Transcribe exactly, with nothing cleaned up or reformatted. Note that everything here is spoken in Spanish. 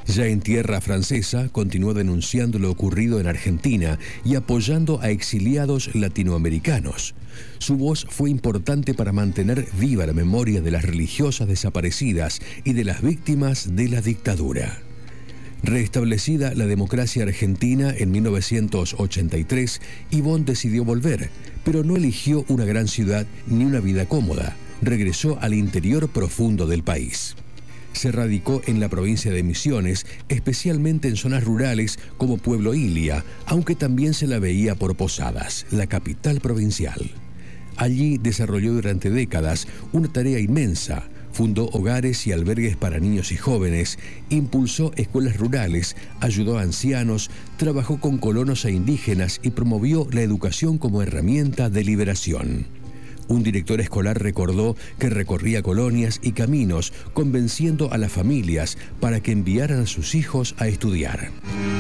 Ya en tierra francesa, continuó denunciando lo ocurrido en Argentina y apoyando a exiliados latinoamericanos. Su voz fue importante para mantener viva la memoria de las religiosas desaparecidas y de las víctimas de la dictadura. Restablecida la democracia argentina en mil novecientos ochenta y tres, Ivonne decidió volver, pero no eligió una gran ciudad ni una vida cómoda. Regresó al interior profundo del país. Se radicó en la provincia de Misiones, especialmente en zonas rurales como Pueblo Ilia, aunque también se la veía por Posadas, la capital provincial. Allí desarrolló durante décadas una tarea inmensa. Fundó hogares y albergues para niños y jóvenes, impulsó escuelas rurales, ayudó a ancianos, trabajó con colonos e indígenas y promovió la educación como herramienta de liberación. Un director escolar recordó que recorría colonias y caminos, convenciendo a las familias para que enviaran a sus hijos a estudiar.